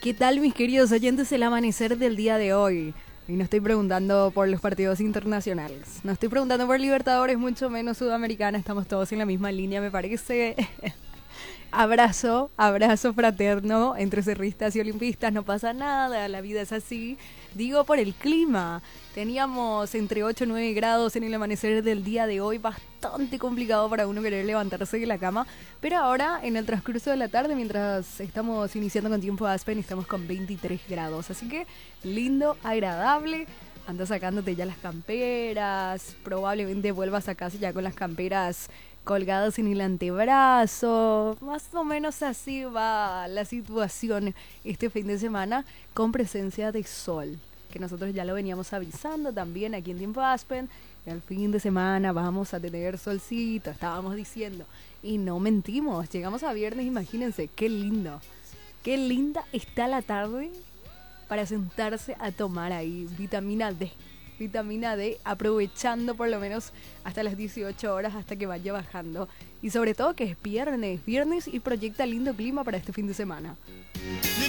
¿Qué tal, mis queridos oyentes, el amanecer del día de hoy? Y no estoy preguntando por los partidos internacionales, no estoy preguntando por Libertadores, mucho menos Sudamericana, estamos todos en la misma línea, me parece. Abrazo fraterno entre cerristas y olimpistas, no pasa nada, la vida es así. Digo por el clima, teníamos entre 8 y 9 grados en el amanecer del día de hoy, bastante complicado para uno querer levantarse de la cama, pero ahora en el transcurso de la tarde, mientras estamos iniciando con tiempo Aspen, estamos con 23 grados, así que lindo, agradable. Anda sacándote ya las camperas, probablemente vuelvas a casa ya con las camperas colgados en el antebrazo. Más o menos así va la situación este fin de semana con presencia de sol, que nosotros ya lo veníamos avisando también aquí en Tiempo Aspen. El fin de semana vamos a tener solcito, estábamos diciendo, y no mentimos, llegamos a viernes, imagínense, qué lindo, qué linda está la tarde para sentarse a tomar ahí vitamina D, aprovechando por lo menos hasta las 18 horas hasta que vaya bajando. Y sobre todo que es viernes y proyecta lindo clima para este fin de semana.